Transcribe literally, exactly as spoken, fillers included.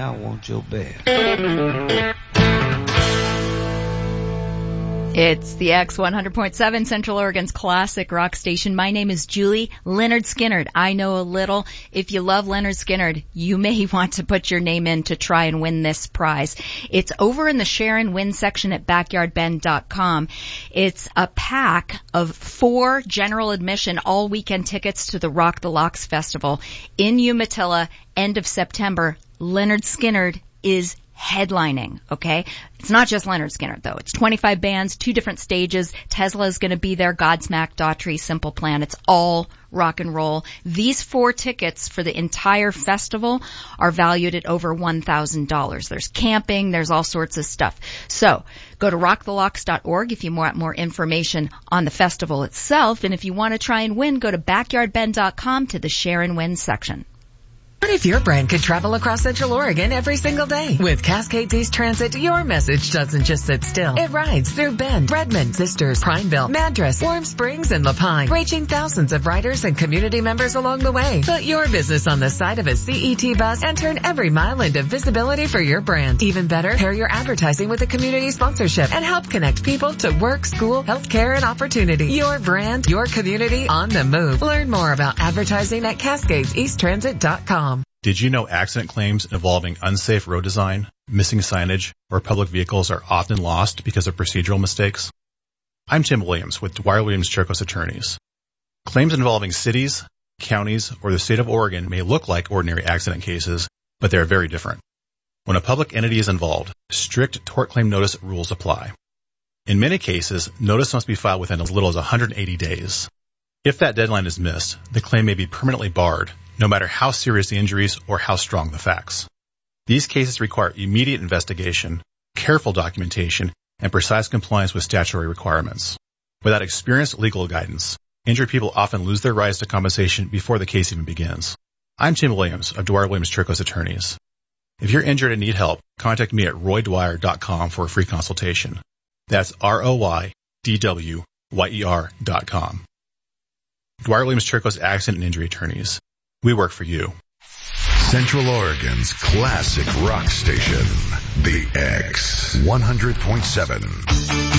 I want your best. It's the X one hundred point seven, Central Oregon's classic rock station. My name is Julie Leonard Skinnard. I know a little. If you love Leonard Skinnard, you may want to put your name in to try and win this prize. It's over in the share and win section at backyard bend dot com. It's a pack of four general admission all weekend tickets to the Rock the Locks Festival in Umatilla, end of September. Leonard Skinnard is headlining, okay? It's not just Leonard Skinnard, though. It's twenty-five bands, two different stages. Tesla's going to be there, Godsmack, Daughtry, Simple Plan. It's all rock and roll. These four tickets for the entire festival are valued at over one thousand dollars. There's camping, there's all sorts of stuff. So go to rock the locks dot org if you want more information on the festival itself. And if you want to try and win, go to backyard bend dot com to the share and win section. What if your brand could travel across Central Oregon every single day? With Cascades East Transit, your message doesn't just sit still. It rides through Bend, Redmond, Sisters, Prineville, Madras, Warm Springs, and Lapine, reaching thousands of riders and community members along the way. Put your business on the side of a C E T bus and turn every mile into visibility for your brand. Even better, pair your advertising with a community sponsorship and help connect people to work, school, healthcare, and opportunity. Your brand, your community, on the move. Learn more about advertising at cascades east transit dot com. Did you know accident claims involving unsafe road design, missing signage, or public vehicles are often lost because of procedural mistakes? I'm Tim Williams with Dwyer Williams Chircos Attorneys. Claims involving cities, counties, or the state of Oregon may look like ordinary accident cases, but they are very different. When a public entity is involved, strict tort claim notice rules apply. In many cases, notice must be filed within as little as one hundred eighty days. If that deadline is missed, the claim may be permanently barred, no matter how serious the injuries or how strong the facts. These cases require immediate investigation, careful documentation, and precise compliance with statutory requirements. Without experienced legal guidance, injured people often lose their rights to compensation before the case even begins. I'm Tim Williams of Dwyer Williams Chircos Attorneys. If you're injured and need help, contact me at roy dwyer dot com for a free consultation. That's R O Y D W Y E R dot com. Dwyer Williams Chircos Accident and Injury Attorneys. We work for you. Central Oregon's classic rock station, the X one hundred point seven.